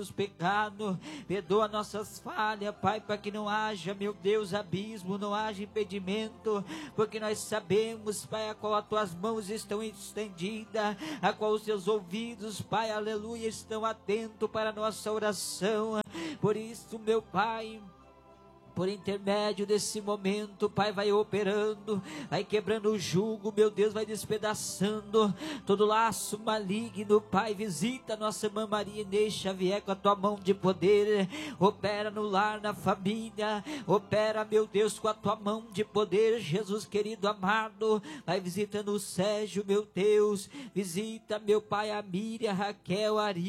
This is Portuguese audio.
pecado, perdoa nossas falhas, Pai, para que não haja, meu Deus, abismo, não haja impedimento, porque nós sabemos, Pai, a qual as tuas mãos estão estendidas, a qual os teus ouvidos, Pai, aleluia, estão atentos para a nossa oração. Por isso, meu Pai, por intermédio desse momento, Pai, vai operando, vai quebrando o jugo, meu Deus, vai despedaçando todo laço maligno, Pai. Visita nossa irmã Maria Inês Xavier com a tua mão de poder, opera no lar, na família, opera, meu Deus, com a tua mão de poder, Jesus querido, amado. Vai visitando o Sérgio, meu Deus, visita, meu Pai, a Miriam, a Raquel, a Ari,